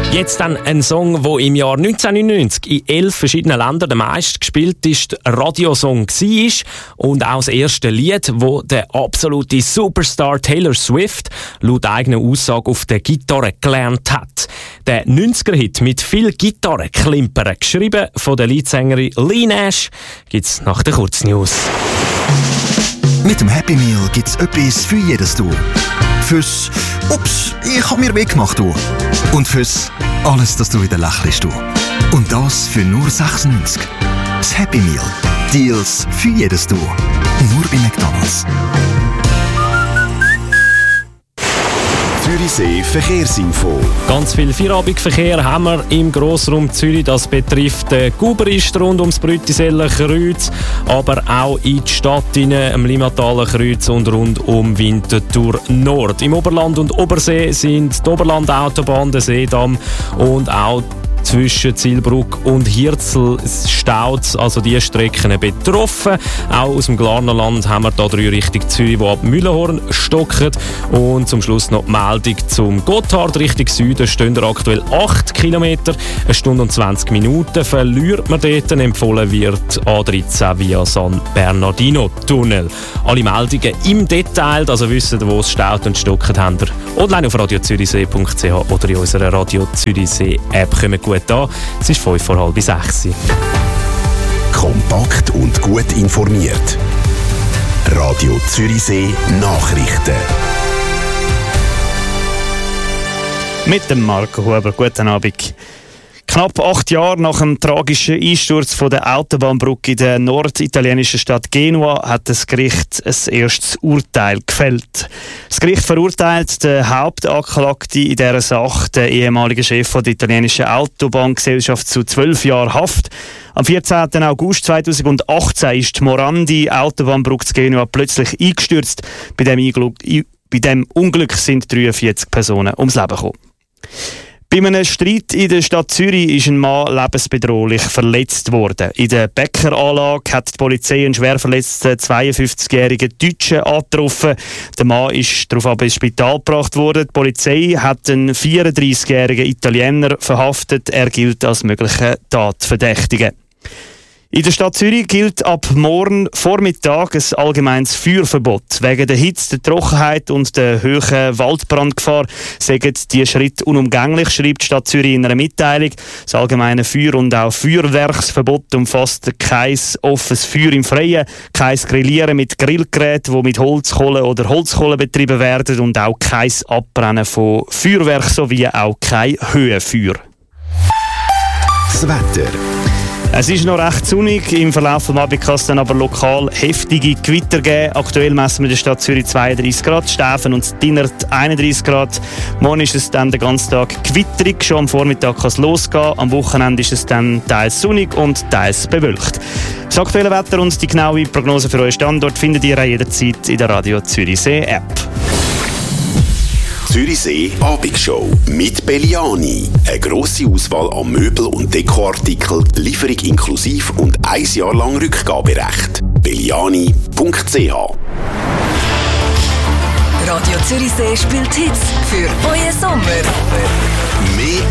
Jetzt dann ein Song, der im Jahr 1999 in 11 verschiedenen Ländern der meistgespielte Radiosong war und auch das erste Lied, wo der absolute Superstar Taylor Swift laut eigener Aussage auf der Gitarre gelernt hat. Der 90er-Hit mit viel Gitarrenklimpern, geschrieben von der Leadsängerin Lee Nash, gibt's nach den Kurznews. Mit dem Happy Meal gibt's etwas für jedes Tour. Fürs «Ups, ich hab mir weggemacht» du. Und fürs «Alles, dass du wieder lächelst» du. Und das für nur 96. Das Happy Meal. Deals für jedes Tour. Nur bei McDonald's. Zürichsee Verkehrsinfo. Ganz viel Feierabendverkehr haben wir im Grossraum Zürich. Das betrifft den Guberist rund ums Brüttiseller Kreuz, aber auch in die Stadt hinein, am Limmataler Kreuz und rund um Winterthur Nord. Im Oberland und Obersee sind die Oberlandautobahn, der Seedamm und auch zwischen Zielbruck und Hirzel staut, also die Strecken betroffen. Auch aus dem Glarnerland haben wir hier 3 Richtung Zürich, die ab Mühlenhorn stocken. Und zum Schluss noch die Meldung zum Gotthard Richtung Süden. Stehen aktuell 8 Kilometer, 1 Stunde und 20 Minuten. Verliert man dort, empfohlen wird A13 via San Bernardino Tunnel. Alle Meldungen im Detail, also wissen, wo es staut und stockt, haben wir online auf radiozürichsee.ch oder in unserer Radio Zürichsee App. Kommen gut an. Es ist 5:30. Kompakt und gut informiert. Radio Zürichsee Nachrichten. Mit dem Marco Huber. Guten Abend. Knapp 8 Jahre nach dem tragischen Einsturz von der Autobahnbrücke in der norditalienischen Stadt Genua hat das Gericht ein erstes Urteil gefällt. Das Gericht verurteilt den Hauptanklagten in dieser Sache, den ehemaligen Chef der italienischen Autobahngesellschaft, zu 12 Jahren Haft. Am 14. August 2018 ist die Morandi-Autobahnbrücke zu Genua plötzlich eingestürzt. Bei dem Unglück sind 43 Personen ums Leben gekommen. Bei einem Streit in der Stadt Zürich ist ein Mann lebensbedrohlich verletzt worden. In der Bäckeranlage hat die Polizei einen schwer verletzten 52-jährigen Deutschen angetroffen. Der Mann ist daraufhin ins Spital gebracht worden. Die Polizei hat einen 34-jährigen Italiener verhaftet. Er gilt als möglicher Tatverdächtiger. In der Stadt Zürich gilt ab morgen Vormittag ein allgemeines Feuerverbot. Wegen der Hitze, der Trockenheit und der hohen Waldbrandgefahr sind die Schritte unumgänglich, schreibt die Stadt Zürich in einer Mitteilung. Das allgemeine Feuer- und auch Feuerwerksverbot umfasst kein offenes Feuer im Freien, kein Grillieren mit Grillgeräten, die mit Holzkohle oder Holzkohle betrieben werden, und auch kein Abbrennen von Feuerwerk sowie auch kein Höhenfeuer. Das Wetter. Es ist noch recht sonnig. Im Verlauf des Abends kann es dann aber lokal heftige Gewitter geben. Aktuell messen wir in der Stadt Zürich 32 Grad, Stäfen und Dinnert 31 Grad. Morgen ist es dann den ganzen Tag gewitterig. Schon am Vormittag kann es losgehen. Am Wochenende ist es dann teils sonnig und teils bewölkt. Das aktuelle Wetter und die genaue Prognose für euren Standort findet ihr auch jederzeit in der Radio Zürichsee App. Zürichsee Abendshow mit Belliani. Eine grosse Auswahl an Möbel- und Dekoartikeln, Lieferung inklusiv und 1 Jahr lang Rückgaberecht. belliani.ch. Radio Zürichsee spielt Hits für euren Sommer.